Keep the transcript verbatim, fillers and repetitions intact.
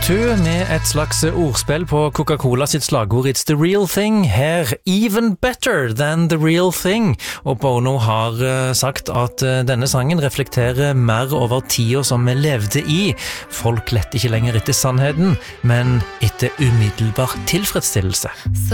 to med et slags ordspill på Coca-Cola sitt slagord It's the real thing. Her, even better than the real thing. Og Bono har uh, sagt at uh, denne sangen reflekterer mer over tida som vi levde i. Folk lette ikke lenger etter sannheten, men etter umiddelbar tilfredsstillelse.